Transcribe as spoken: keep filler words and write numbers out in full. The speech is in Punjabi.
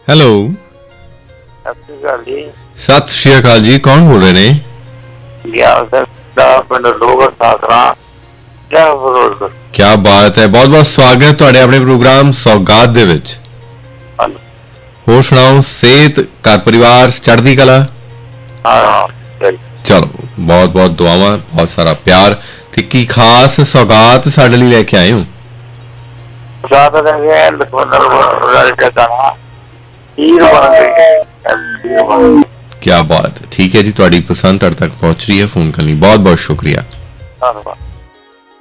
ਹੈਲੋ, ਸਤਿ ਸ਼੍ਰੀ ਅਕਾਲ ਜੀ। ਸਤਿ ਸ਼੍ਰੀ ਅਕਾਲ ਜੀ, ਕੌਣ ਬੋਲ ਰਹੇ ਨੇ? ਗਿਆਨ ਸਿੰਘ ਦਾ ਪਿੰਡ ਲੋਗਰ ਸਾਸਰਾ ਕਿਆ ਫਿਰੋਜ਼ਪੁਰ। ਕਿਆ ਬਾਤ ਹੈ, ਬਹੁਤ ਬਹੁਤ ਸਵਾਗਤ ਤੁਹਾਡੇ ਆਪਣੇ ਪ੍ਰੋਗਰਾਮ ਸੌਗਾਤ ਦੇ ਵਿੱਚ। ਹਾਂਜੀ। ਹੋਰ ਸੁਣਾਓ, ਸਿਹਤ, ਘਰ ਪਰਿਵਾਰ ਚੜ੍ਹਦੀ ਕਲਾ? ਹਾਂ ਸਹੀ। ਚਲੋ, ਬਹੁਤ ਬਹੁਤ ਦੁਆਵਾਂ, ਬਹੁਤ ਸਾਰਾ ਪਿਆਰ। ਤੇ ਕੀ ਖਾਸ ਸੌਗਾਤ ਸਾਡੇ ਲਈ ਲੈ ਕੇ ਆਏ ਹੋ? ਸਾਥ ਦੇ ਗਏ ਲਖਵਿੰਦਰ ਰਾਜਾ ਦਾ ਹੀਰ ਬਣ ਗਏ। ਕਿਆ ਬਾਤ ਹੈ, ਠੀਕ ਹੈ ਜੀ, ਤੁਹਾਡੀ ਪਸੰਦ ਤੁਹਾਡੇ ਤੱਕ ਪਹੁੰਚ ਰਹੀ ਹੈ। ਫੋਨ ਕਰਨ ਲਈ ਬਹੁਤ ਬਹੁਤ ਸ਼ੁਕਰੀਆ। ਧੰਨਵਾਦ।